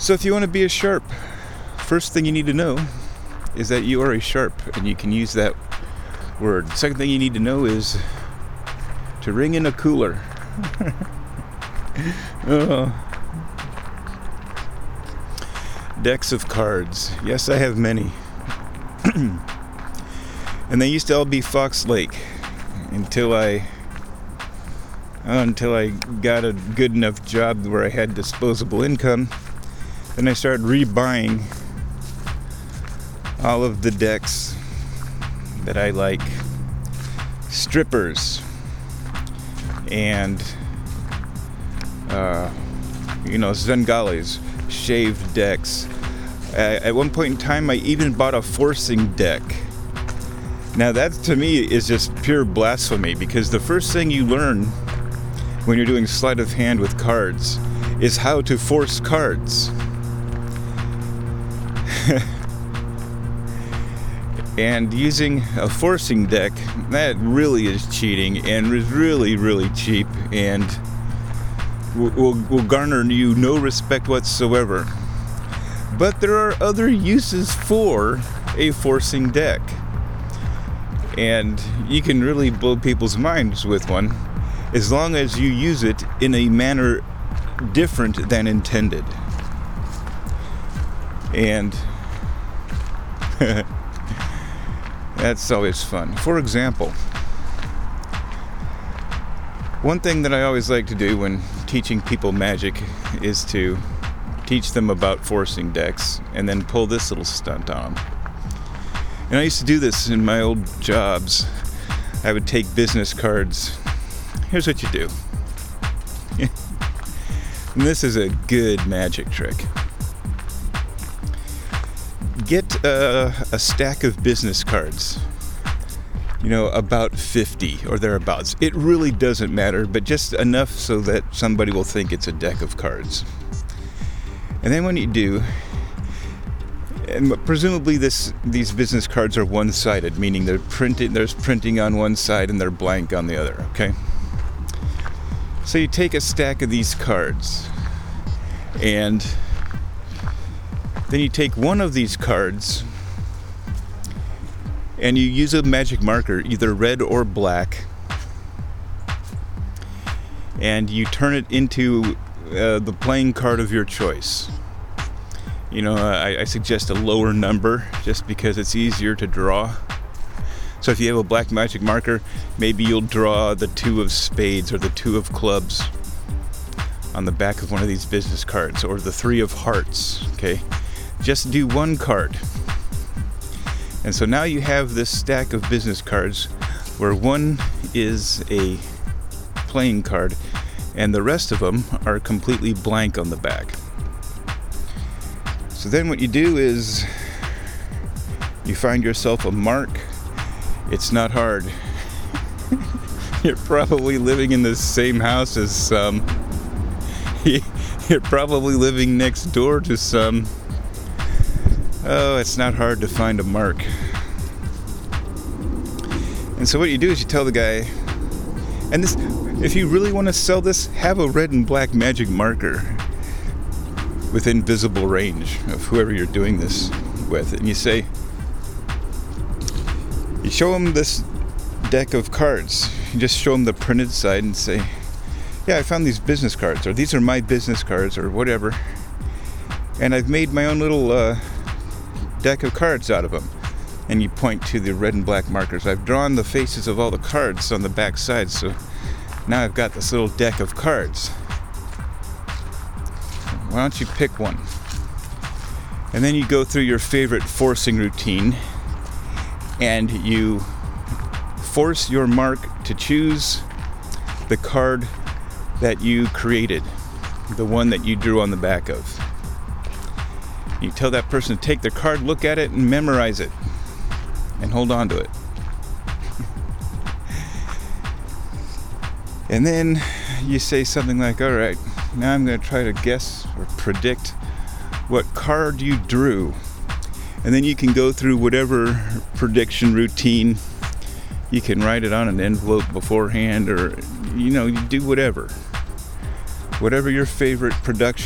So if you want to be a sharp, first thing you need to know is that you are a sharp, and you can use that word. Second thing you need to know is to ring in a cooler. Decks of cards. Yes, I have many. And they used to all be Fox Lake until I got a good enough job where I had disposable income. Then I started rebuying all of the decks that I like. Strippers and Zengales, shaved decks. At one point in time, I even bought a forcing deck. Now that to me is just pure blasphemy, because the first thing you learn when you're doing sleight of hand with cards is how to force cards. And using a forcing deck, that really is cheating and is really, really cheap, and will garner you no respect whatsoever. But there are other uses for a forcing deck, and you can really blow people's minds with one as long as you use it in a manner different than intended. And that's always fun. For example, one thing that I always like to do when teaching people magic is to teach them about forcing decks and then pull this little stunt on them. And I used to do this in my old jobs. I would take business cards. Here's what you do. And this is a good magic trick. Get a stack of business cards, about 50 or thereabouts. It really doesn't matter, but just enough so that somebody will think it's a deck of cards. And then when you do, and presumably these business cards are one-sided, meaning there's printing on one side and they're blank on the other, okay? So you take a stack of these cards, and then you take one of these cards and you use a magic marker, either red or black, and you turn it into the playing card of your choice. I suggest a lower number just because it's easier to draw. So if you have a black magic marker, maybe you'll draw the 2 of spades or the 2 of clubs on the back of one of these business cards, or the 3 of hearts, okay? Just do one card. And so now you have this stack of business cards where one is a playing card and the rest of them are completely blank on the back. So then what you do is you find yourself a mark. It's not hard. You're probably living in the same house as some. You're probably living next door to some. Oh, it's not hard to find a mark. And so what you do is you tell the guy, and this, if you really want to sell this, have a red and black magic marker within visible range of whoever you're doing this with. And you say, you show them this deck of cards. You just show them the printed side and say, yeah, I found these business cards, or these are my business cards, or whatever. And I've made my own little deck of cards out of them. And you point to the red and black markers. I've drawn the faces of all the cards on the back side, so now I've got this little deck of cards. Why don't you pick one? And then you go through your favorite forcing routine, and you force your mark to choose the card that you created, the one that you drew on the back of. You tell that person to take their card, look at it, and memorize it, and hold on to it. And then you say something like, all right, now I'm going to try to guess or predict what card you drew. And then you can go through whatever prediction routine. You can write it on an envelope beforehand, or, you do whatever. Whatever your favorite